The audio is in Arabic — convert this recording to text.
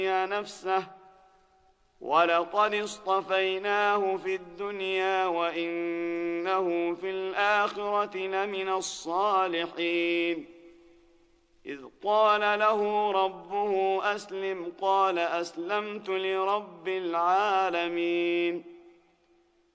نفسه ولقد اصطفيناه في الدنيا وإنه في الآخرة لمن الصالحين إذ قال له ربه أسلم قال أسلمت لرب العالمين